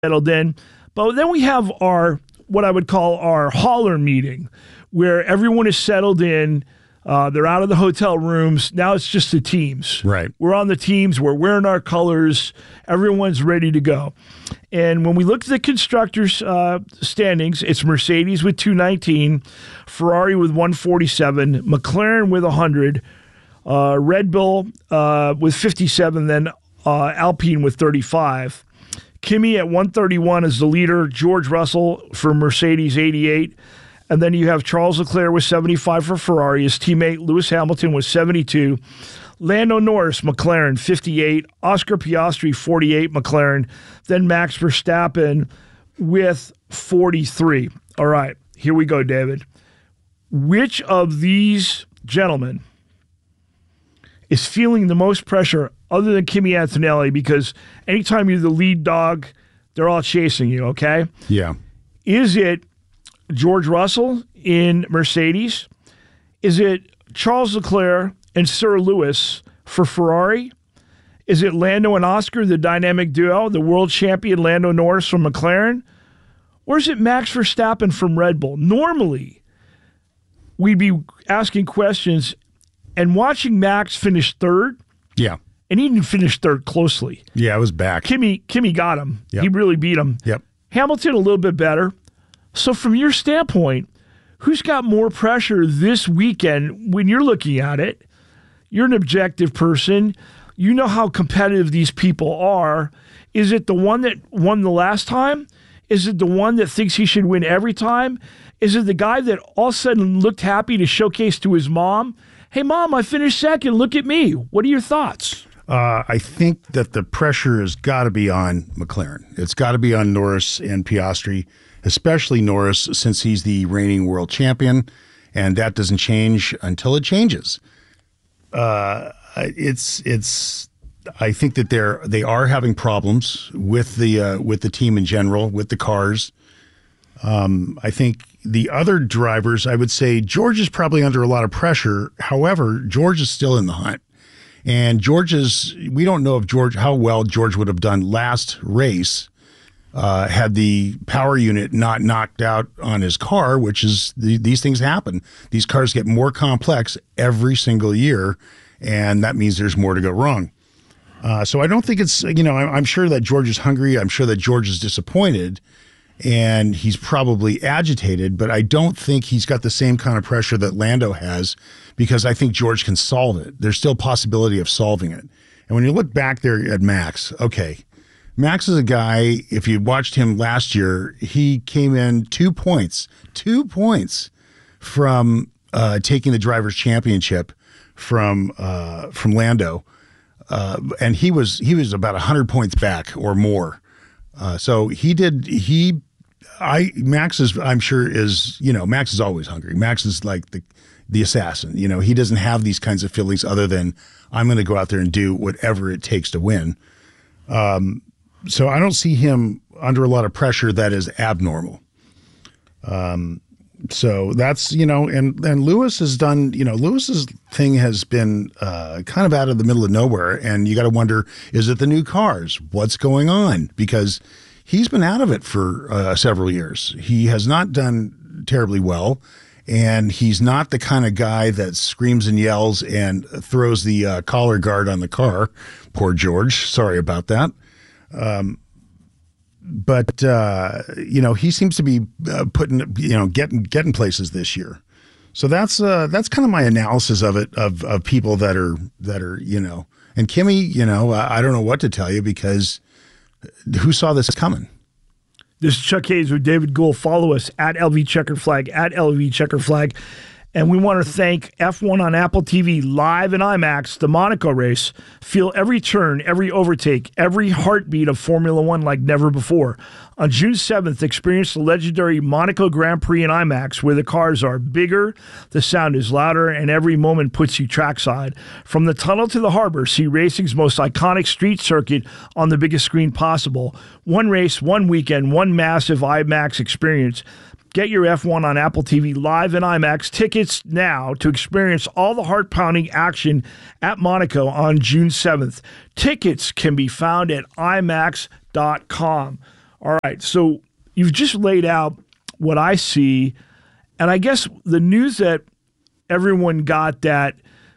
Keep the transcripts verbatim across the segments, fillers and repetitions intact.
settled in. But then we have our, what I would call our hauler meeting, where everyone is settled in. Uh, they're out of the hotel rooms. Now it's just the teams. Right. We're on the teams. We're wearing our colors. Everyone's ready to go. And when we look at the constructors' uh, standings, it's Mercedes with two nineteen, Ferrari with one forty-seven, McLaren with one hundred, uh, Red Bull uh, with fifty-seven, then uh, Alpine with thirty-five. Kimi at one thirty-one is the leader. George Russell for Mercedes, eighty-eight. And then you have Charles Leclerc with seventy-five for Ferrari. His teammate Lewis Hamilton with seventy-two. Lando Norris, McLaren, fifty-eight. Oscar Piastri, forty-eight, McLaren. Then Max Verstappen with forty-three. All right, here we go, David. Which of these gentlemen is feeling the most pressure other than Kimi Antonelli? Because anytime you're the lead dog, they're all chasing you, okay? Yeah. Is it George Russell in Mercedes? Is it Charles Leclerc and Sir Lewis for Ferrari? Is it Lando and Oscar, the dynamic duo, the world champion Lando Norris from McLaren? Or is it Max Verstappen from Red Bull? Normally, we'd be asking questions and watching Max finish third. Yeah. And he didn't finish third closely. Yeah, I was back. Kimi, Kimi got him. Yep. He really beat him. Yep. Hamilton a little bit better. So from your standpoint, who's got more pressure this weekend when you're looking at it? You're an objective person. You know how competitive these people are. Is it the one that won the last time? Is it the one that thinks he should win every time? Is it the guy that all of a sudden looked happy to showcase to his mom, hey, Mom, I finished second. Look at me. What are your thoughts? Uh, I think that the pressure has got to be on McLaren. It's got to be on Norris and Piastri, especially Norris, since he's the reigning world champion, and that doesn't change until it changes. Uh, it's it's. I think that they're they are having problems with the uh, with the team in general, with the cars. Um, I think the other drivers, I would say George is probably under a lot of pressure. However, George is still in the hunt. And George is, we don't know if George, how well George would have done last race uh, had the power unit not knocked out on his car, which is, the, these things happen. These cars get more complex every single year, and that means there's more to go wrong. Uh, so I don't think it's, you know, I'm, I'm sure that George is hungry. I'm sure that George is disappointed, and he's probably agitated, but I don't think he's got the same kind of pressure that Lando has, because I think George can solve it. There's still possibility of solving it. And when you look back there at Max, okay, Max is a guy, if you watched him last year, he came in two points, two points from uh, taking the Drivers' Championship from uh, from Lando. Uh, and he was he was about one hundred points back or more. Uh, so he did, he, I, Max is, I'm sure is, you know, Max is always hungry. Max is like the, the assassin. You know, he doesn't have these kinds of feelings other than I'm going to go out there and do whatever it takes to win. Um, so I don't see him under a lot of pressure that is abnormal. Um, so that's, you know, and, and Lewis has done, you know, Lewis's thing has been uh, kind of out of the middle of nowhere. And you got to wonder, is it the new cars? What's going on? Because he's been out of it for uh, several years. He has not done terribly well. And he's not the kind of guy that screams and yells and throws the uh, collar guard on the car. Poor George. Sorry about that. Um, but, uh, you know, he seems to be uh, putting, you know, getting getting places this year. So that's uh, that's kind of my analysis of it, of of people that are, that are, you know. And Kimi, you know, I, I don't know what to tell you, because who saw this coming? This is Chuck Hayes with David Gould. Follow us at L V Checkered Flag, at L V Checkered Flag. And we want to thank F one on Apple T V live in IMAX, the Monaco race. Feel every turn, every overtake, every heartbeat of Formula One like never before. On June seventh, experience the legendary Monaco Grand Prix in IMAX, where the cars are bigger, the sound is louder, and every moment puts you trackside. From the tunnel to the harbor, see racing's most iconic street circuit on the biggest screen possible. One race, one weekend, one massive IMAX experience. Get your F one on Apple T V live in IMAX tickets now to experience all the heart-pounding action at Monaco on June seventh. Tickets can be found at IMAX dot com. All right, so you've just laid out what I see, and I guess the news that everyone got that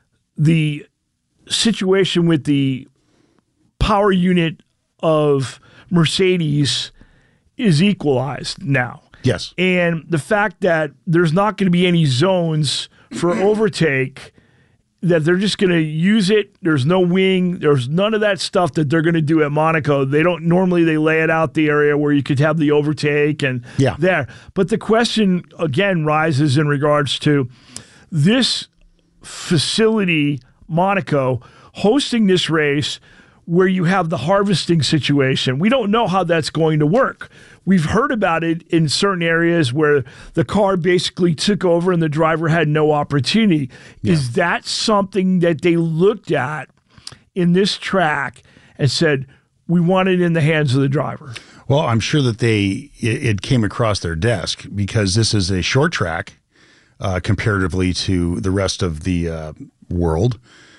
the situation with the power unit of Mercedes is equalized now. Yes. And the fact that there's not going to be any zones for overtake, that they're just going to use it. There's no wing. There's none of that stuff that they're going to do at Monaco. They don't normally they lay it out the area where you could have the overtake and yeah. there. But the question again rises in regards to this facility, Monaco, hosting this race where you have the harvesting situation. We don't know how that's going to work. We've heard about it in certain areas where the car basically took over and the driver had no opportunity. Yeah. Is that something that they looked at in this track and said, we want it in the hands of the driver? Well, I'm sure that they it, it came across their desk because this is a short track uh, comparatively to the rest of the uh, world.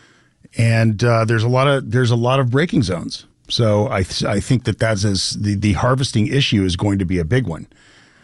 And uh, there's a lot of there's a lot of braking zones, so I th I think that that's as the the harvesting issue is going to be a big one,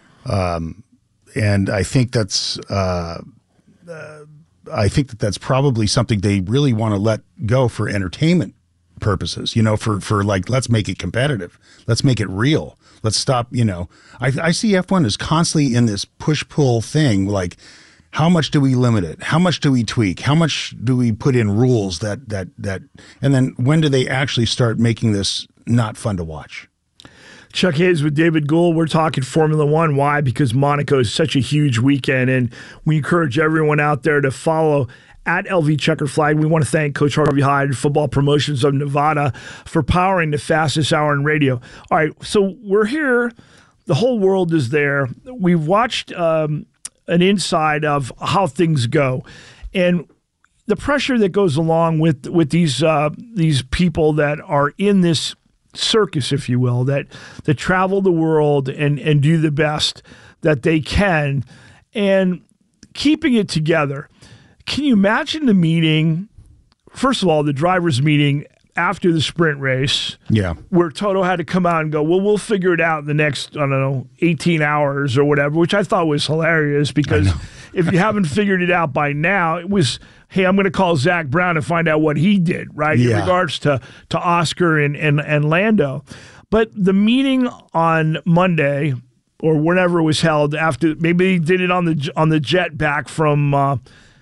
um, and I think that's uh, uh, I think that that's probably something they really want to let go for entertainment purposes. You know, for for like let's make it competitive, let's make it real, let's stop. You know, I I see F one is constantly in this push pull thing, like. How much do we limit it? How much do we tweak? How much do we put in rules that that that and then when do they actually start making this not fun to watch? Chuck Hayes with David Gould. We're talking Formula One. Why? Because Monaco is such a huge weekend, and we encourage everyone out there to follow at L V Checker Flag. We want to thank Coach Harvey Hyde, Football Promotions of Nevada, for powering the fastest hour in radio. All right, so we're here. The whole world is there. We've watched um, an inside of how things go, and the pressure that goes along with with these uh, these people that are in this circus, if you will, that that travel the world and and do the best that they can, and keeping it together. Can you imagine the meeting? First of all, the drivers' meeting after the sprint race, yeah, where Toto had to come out and go, well, we'll figure it out in the next, I don't know, eighteen hours or whatever, which I thought was hilarious because if you haven't figured it out by now, it was, hey, I'm going to call Zach Brown and find out what he did, right, yeah. in regards to, to Oscar and, and, and Lando. But the meeting on Monday or whenever it was held after, maybe they did it on the on the jet back from uh,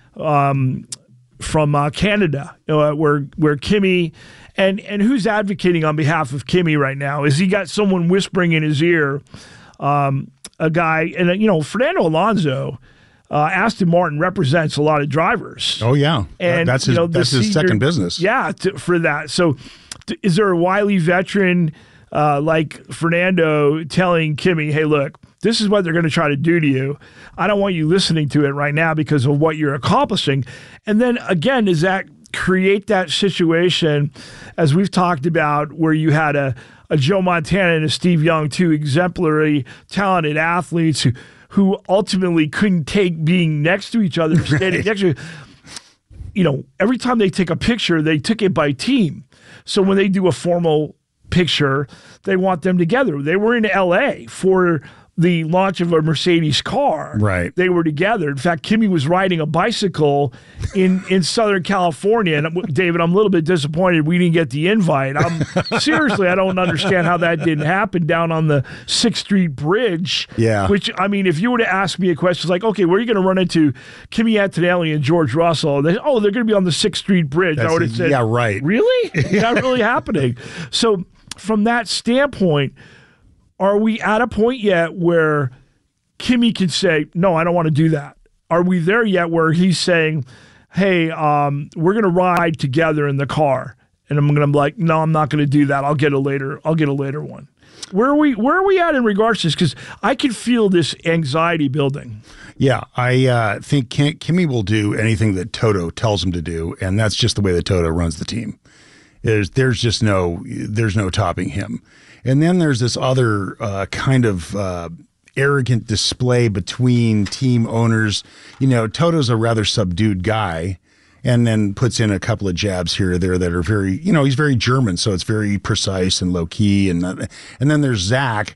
um, from uh, Canada, uh, where where Kimi and and who's advocating on behalf of Kimi right now? Is he got someone whispering in his ear? Um, a guy, and you know, Fernando Alonso, uh, Aston Martin represents a lot of drivers. Oh yeah, and that's his you know, that's his senior, second business. Yeah, to, for that. So, to, is there a wily veteran uh, like Fernando telling Kimi, "Hey, look, this is what they're going to try to do to you. I don't want you listening to it right now because of what you're accomplishing." And then again, does that create that situation, as we've talked about, where you had a, a Joe Montana and a Steve Young, two exemplary, talented athletes who, who ultimately couldn't take being next to each other, right. standing next to, you know, every time they take a picture, they took it by team. So when they do a formal picture, they want them together. They were in L A for the launch of a Mercedes car. Right. They were together. In fact, Kimi was riding a bicycle in, in Southern California. And David, I'm a little bit disappointed we didn't get the invite. I'm seriously, I don't understand how that didn't happen down on the sixth Street Bridge. Yeah. Which, I mean, if you were to ask me a question like, okay, where are you going to run into Kimi Antonelli and George Russell? They, oh, they're going to be on the sixth Street Bridge. That's I would have said, yeah, right. Really? Not really happening. So from that standpoint, are we at a point yet where Kimi can say, no, I don't want to do that? Are we there yet where he's saying, hey, um, we're going to ride together in the car? And I'm going to be like, no, I'm not going to do that. I'll get a later, I'll get a later one. Where are we, where are we at in regards to this? Because I can feel this anxiety building. Yeah, I uh, think Kim, Kimi will do anything that Toto tells him to do, and that's just the way that Toto runs the team. There's, there's just no, there's no topping him. And then there's this other uh, kind of uh, arrogant display between team owners. You know, Toto's a rather subdued guy, and then puts in a couple of jabs here or there that are very, you know, he's very German, so it's very precise and low key. And and then there's Zach,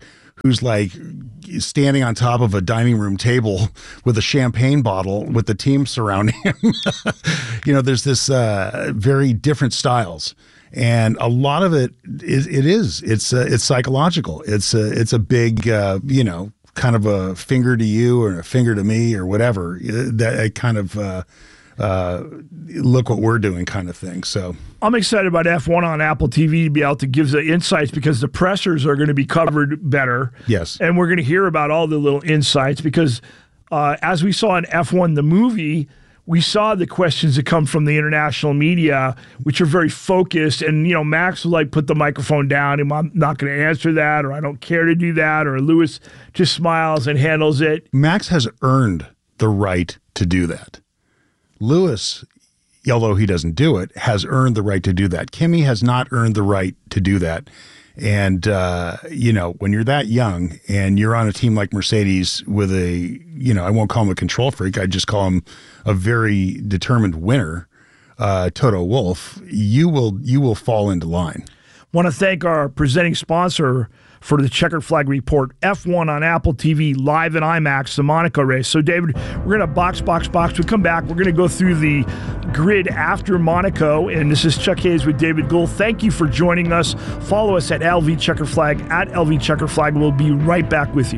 who's like standing on top of a dining room table with a champagne bottle with the team surrounding him. You know, there's this uh, very different styles. And a lot of it is, it is, it's, uh, it's psychological. It's a, it's a big, uh, you know, kind of a finger to you or a finger to me or whatever, that kind of, uh, uh, look what we're doing kind of thing. So I'm excited about F one on Apple T V to be able to give the insights because the pressers are going to be covered better. Yes. And we're going to hear about all the little insights because uh, as we saw in F one, the movie, we saw the questions that come from the international media, which are very focused. And, you know, Max will like put the microphone down and I'm not going to answer that, or I don't care to do that. Or Lewis just smiles and handles it. Max has earned the right to do that. Lewis, although he doesn't do it, has earned the right to do that. Kimi has not earned the right to do that. And, uh, you know, when you're that young and you're on a team like Mercedes with a, you know, I won't call him a control freak. I just call him a very determined winner, uh, Toto Wolff, you will, you will fall into line. Want to thank our presenting sponsor for the Checkered Flag Report, F one on Apple T V, live in IMAX, the Monaco race. So, David, we're going to box, box, box. We come back. We're going to go through the grid after Monaco. And this is Chuck Hayes with David Gould. Thank you for joining us. Follow us at L V Checkered Flag, at L V Checkered Flag. We'll be right back with you.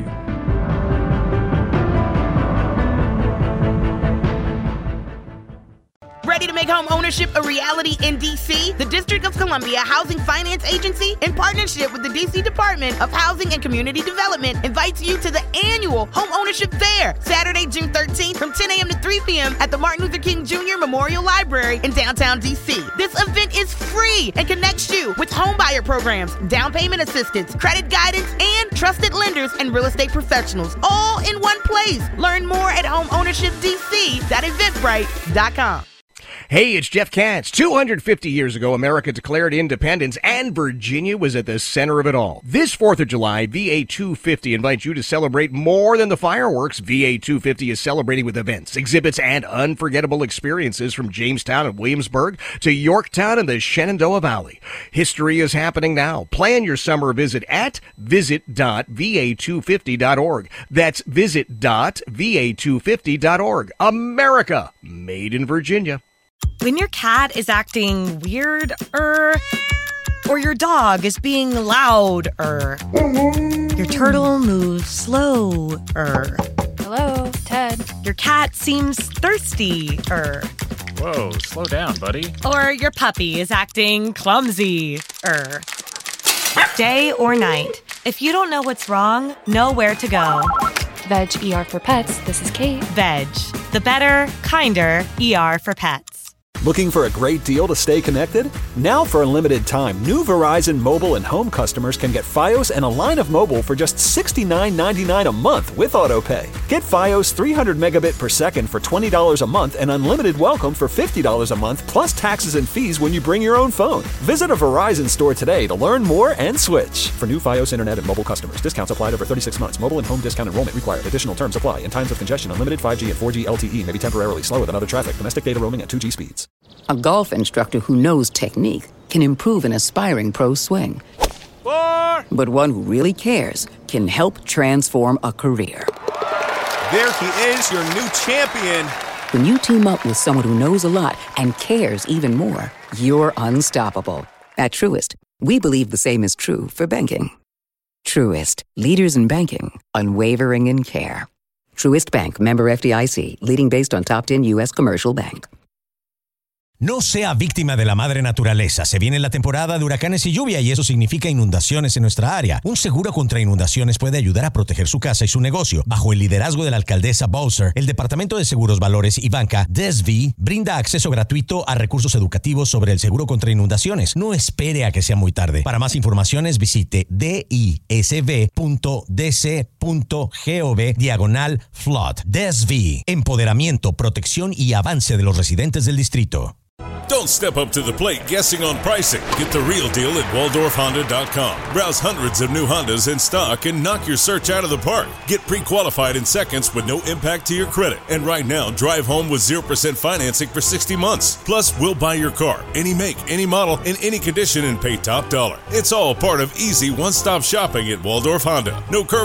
Ready to make home ownership a reality in D C? The District of Columbia Housing Finance Agency, in partnership with the D C Department of Housing and Community Development, invites you to the annual Home Ownership Fair, Saturday, June thirteenth from ten a.m. to three p.m. at the Martin Luther King Junior Memorial Library in downtown D C. This event is free and connects you with homebuyer programs, down payment assistance, credit guidance, and trusted lenders and real estate professionals, all in one place. Learn more at home ownership d c dot eventbrite dot com. Hey, it's Jeff Katz. two hundred fifty years ago, America declared independence, and Virginia was at the center of it all. This fourth of July, V A two fifty invites you to celebrate more than the fireworks. V A two fifty is celebrating with events, exhibits, and unforgettable experiences from Jamestown and Williamsburg to Yorktown and the Shenandoah Valley. History is happening now. Plan your summer visit at visit dot v a two fifty dot org. That's visit dot v a two fifty dot org. America, made in Virginia. When your cat is acting weird-er, or your dog is being loud-er, your turtle moves slow-er. Hello, Ted. Your cat seems thirsty-er. Whoa, slow down, buddy. Or your puppy is acting clumsy-er. Day or night, if you don't know what's wrong, know where to go. Veg E R for Pets, this is Kate. Veg, the better, kinder E R for pets. Looking for a great deal to stay connected? Now for a limited time, new Verizon mobile and home customers can get Fios and a line of mobile for just sixty-nine ninety-nine a month with AutoPay. Get Fios three hundred megabit per second for twenty dollars a month and unlimited welcome for fifty dollars a month plus taxes and fees when you bring your own phone. Visit a Verizon store today to learn more and switch. For new Fios internet and mobile customers, discounts applied over thirty-six months. Mobile and home discount enrollment required. Additional terms apply. In times of congestion, unlimited five G and four G L T E may be temporarily slower than other traffic. Domestic data roaming at two G speeds. A golf instructor who knows technique can improve an aspiring pro's swing. Four. But one who really cares can help transform a career. There he is, your new champion. When you team up with someone who knows a lot and cares even more, you're unstoppable. At Truist, we believe the same is true for banking. Truist, leaders in banking, unwavering in care. Truist Bank, member F D I C, leading based on top ten U S commercial bank. No sea víctima de la madre naturaleza. Se viene la temporada de huracanes y lluvia y eso significa inundaciones en nuestra área. Un seguro contra inundaciones puede ayudar a proteger su casa y su negocio. Bajo el liderazgo de la alcaldesa Bowser, el Departamento de Seguros, Valores y Banca, D S V, brinda acceso gratuito a recursos educativos sobre el seguro contra inundaciones. No espere a que sea muy tarde. Para más informaciones visite disv punto d c punto gov diagonal flood. D S V, empoderamiento, protección y avance de los residentes del distrito. Don't step up to the plate guessing on pricing. Get the real deal at waldorf honda dot com. Browse hundreds of new Hondas in stock and knock your search out of the park. Get pre-qualified in seconds with no impact to your credit. And right now, drive home with zero percent financing for sixty months. Plus, we'll buy your car, any make, any model, in any condition and pay top dollar. It's all part of easy one-stop shopping at Waldorf Honda. No curve